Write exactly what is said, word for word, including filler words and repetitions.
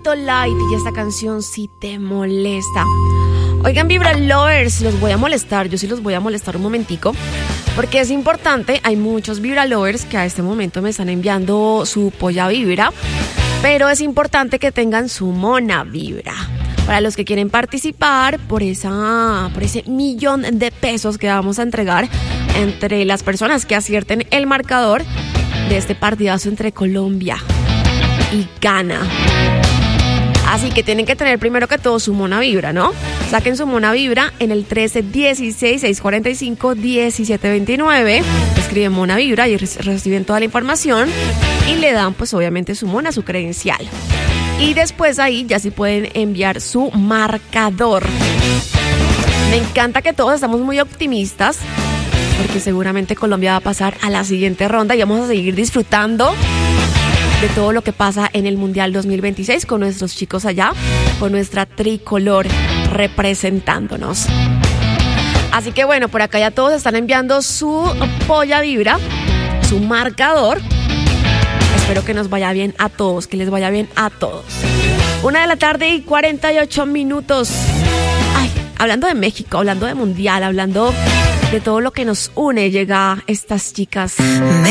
poquito light y esta canción sí te molesta. Oigan, Vibra Lovers, los voy a molestar, yo sí los voy a molestar un momentico, porque es importante, hay muchos Vibra Lovers que a este momento me están enviando su polla vibra, pero es importante que tengan su mona vibra. Para los que quieren participar por esa, por ese millón de pesos que vamos a entregar entre las personas que acierten el marcador de este partidazo entre Colombia y Ghana. Así que tienen que tener primero que todo su mona vibra, ¿no? Saquen su mona vibra en el trece dieciséis seiscientos cuarenta y cinco diecisiete veintinueve. Escriben mona vibra y reciben toda la información y le dan pues obviamente su mona, su credencial. Y después ahí ya sí pueden enviar su marcador. Me encanta que todos estamos muy optimistas porque seguramente Colombia va a pasar a la siguiente ronda y vamos a seguir disfrutando de todo lo que pasa en el Mundial dos mil veintiséis con nuestros chicos allá, con nuestra tricolor representándonos. Así que bueno, por acá ya todos están enviando su polla vibra, su marcador. Espero que nos vaya bien a todos, que les vaya bien a todos. Una de la tarde y cuarenta y ocho minutos. Ay, hablando de México, hablando de Mundial, hablando de todo lo que nos une, llega estas chicas.